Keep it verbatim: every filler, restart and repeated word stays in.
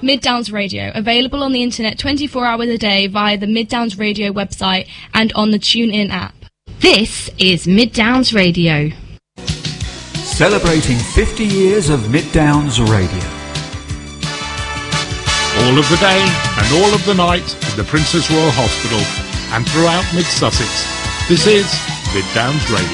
Mid Downs Radio, available on the internet twenty-four hours a day via the Mid Downs Radio website and on the TuneIn app. This is Mid Downs Radio. Celebrating fifty years of Mid Downs Radio. All of the day and all of the night at the Princess Royal Hospital and throughout Mid Sussex. This is Mid Downs Radio.